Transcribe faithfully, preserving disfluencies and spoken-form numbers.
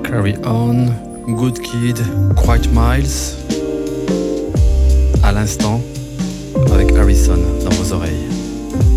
Carry On, Good Kid, Quite Miles. À l'instant, avec Harrison dans vos oreilles.